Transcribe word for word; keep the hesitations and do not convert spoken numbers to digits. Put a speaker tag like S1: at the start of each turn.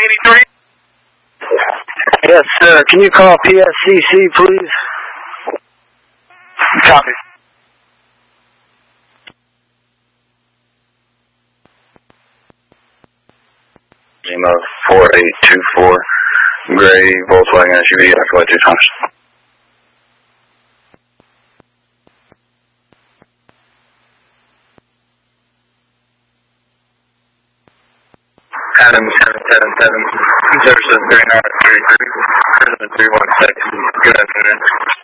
S1: eighty-three?
S2: Yes, sir. Can you call P S C C, please?
S1: Copy.
S3: Lima four eight two four, gray Volkswagen S U V, F two times.
S1: Adam seven seven seven, services three nine three three, three one six, good afternoon.